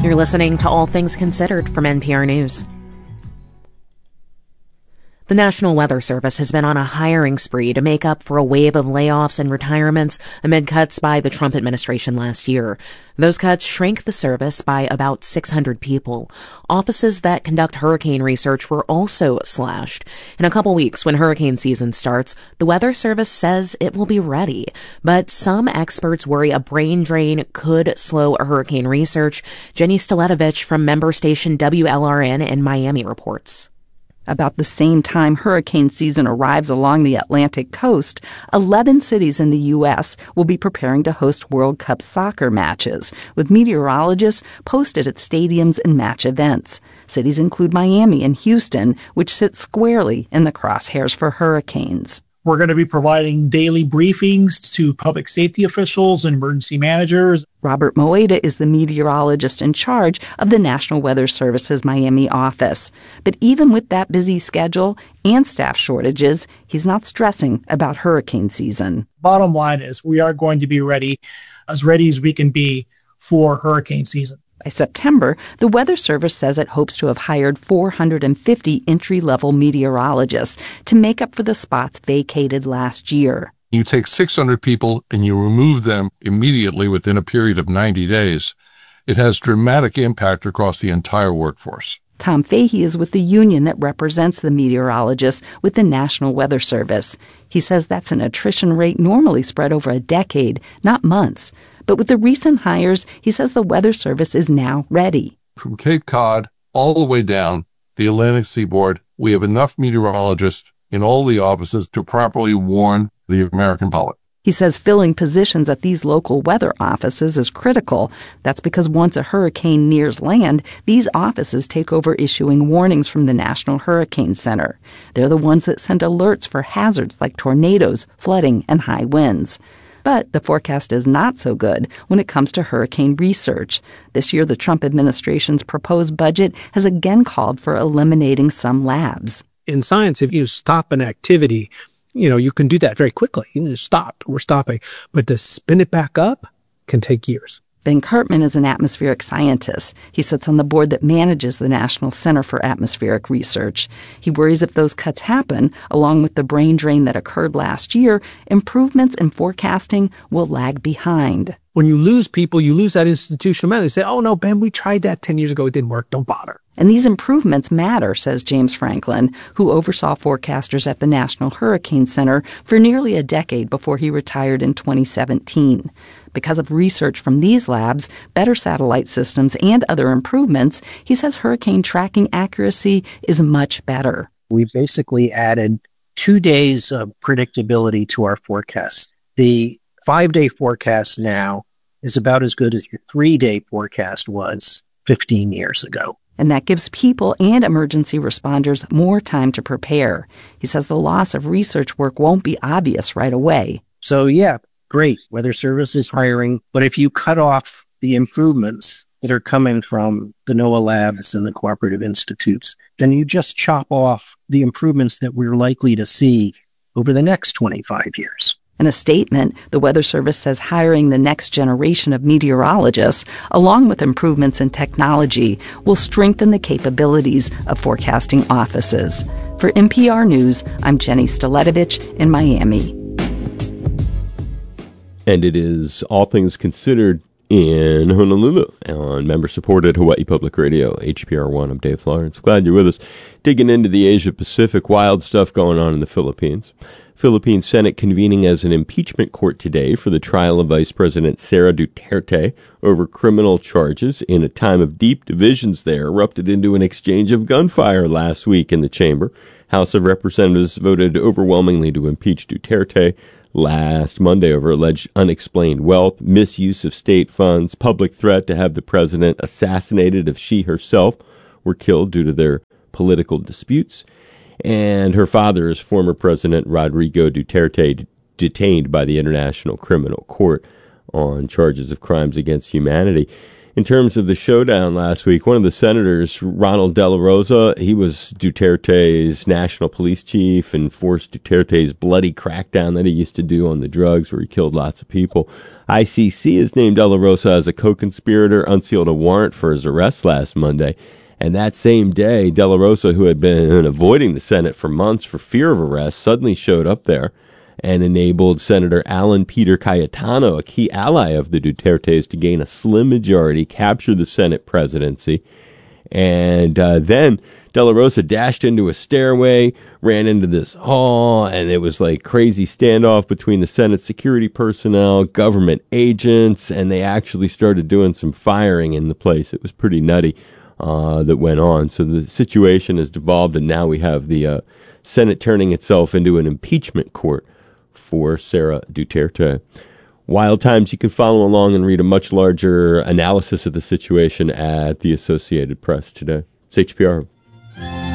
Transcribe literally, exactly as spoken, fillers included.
You're listening to All Things Considered from N P R News. The National Weather Service has been on a hiring spree to make up for a wave of layoffs and retirements amid cuts by the Trump administration last year. Those cuts shrink the service by about six hundred people. Offices that conduct hurricane research were also slashed. In a couple weeks, when hurricane season starts, the Weather Service says it will be ready. But some experts worry a brain drain could slow hurricane research. Jenny Staletovich from member station W L R N in Miami reports. About the same time hurricane season arrives along the Atlantic coast, eleven cities in the U S will be preparing to host World Cup soccer matches, with meteorologists posted at stadiums and match events. Cities include Miami and Houston, which sit squarely in the crosshairs for hurricanes. We're going to be providing daily briefings to public safety officials and emergency managers. Robert Moeda is the meteorologist in charge of the National Weather Service's Miami office. But even with that busy schedule and staff shortages, he's not stressing about hurricane season. Bottom line is we are going to be ready, as ready as we can be for hurricane season. By September, the Weather Service says it hopes to have hired four hundred fifty entry-level meteorologists to make up for the spots vacated last year. You take six hundred people and you remove them immediately within a period of ninety days. It has dramatic impact across the entire workforce. Tom Fahey is with the union that represents the meteorologists with the National Weather Service. He says that's an attrition rate normally spread over a decade, not months. But with the recent hires, he says the Weather Service is now ready. From Cape Cod all the way down the Atlantic seaboard, we have enough meteorologists in all the offices to properly warn the American public. He says filling positions at these local weather offices is critical. That's because once a hurricane nears land, these offices take over issuing warnings from the National Hurricane Center. They're the ones that send alerts for hazards like tornadoes, flooding, and high winds. But the forecast is not so good when it comes to hurricane research. This year, the Trump administration's proposed budget has again called for eliminating some labs. In science, if you stop an activity, you know, you can do that very quickly. You just stop. We're stopping. But to spin it back up can take years. Ben Karpman is an atmospheric scientist. He sits on the board that manages the National Center for Atmospheric Research. He worries if those cuts happen, along with the brain drain that occurred last year, improvements in forecasting will lag behind. When you lose people, you lose that institutional memory. They say, oh, no, Ben, we tried that ten years ago. It didn't work. Don't bother. And these improvements matter, says James Franklin, who oversaw forecasters at the National Hurricane Center for nearly a decade before he retired in twenty seventeen. Because of research from these labs, better satellite systems, and other improvements, he says hurricane tracking accuracy is much better. We basically added two days of predictability to our forecasts. The five-day forecast now is about as good as your three-day forecast was fifteen years ago. And that gives people and emergency responders more time to prepare. He says the loss of research work won't be obvious right away. So, yeah, great. Weather Service is hiring. But if you cut off the improvements that are coming from the NOAA labs and the cooperative institutes, then you just chop off the improvements that we're likely to see over the next twenty-five years. In a statement, the Weather Service says hiring the next generation of meteorologists, along with improvements in technology, will strengthen the capabilities of forecasting offices. For N P R News, I'm Jenny Staletovich in Miami. And it is All Things Considered in Honolulu on member-supported Hawaii Public Radio, H P R one. I'm Dave Florence. Glad you're with us. Digging into the Asia-Pacific, wild stuff going on in the Philippines. Philippine Senate convening as an impeachment court today for the trial of Vice President Sara Duterte over criminal charges in a time of deep divisions there erupted into an exchange of gunfire last week in the chamber. House of Representatives voted overwhelmingly to impeach Duterte last Monday over alleged unexplained wealth, misuse of state funds, public threat to have the president assassinated if she herself were killed due to their political disputes, and her father is former President Rodrigo Duterte, d- detained by the International Criminal Court on charges of crimes against humanity. In terms of the showdown last week, one of the senators, Ronald De La Rosa, he was Duterte's national police chief and forced Duterte's bloody crackdown that he used to do on the drugs where he killed lots of people. I C C has named De La Rosa as a co-conspirator, unsealed a warrant for his arrest last Monday. And that same day, De La Rosa, who had been avoiding the Senate for months for fear of arrest, suddenly showed up there and enabled Senator Alan Peter Cayetano, a key ally of the Dutertes, to gain a slim majority, capture the Senate presidency. And uh, then De La Rosa dashed into a stairway, ran into this hall, and it was like crazy standoff between the Senate security personnel, government agents, and they actually started doing some firing in the place. It was pretty nutty uh, that went on. So the situation has devolved, and now we have the uh, Senate turning itself into an impeachment court for Sara Duterte. Wild times. You can follow along and read a much larger analysis of the situation at the Associated Press today. It's H P R.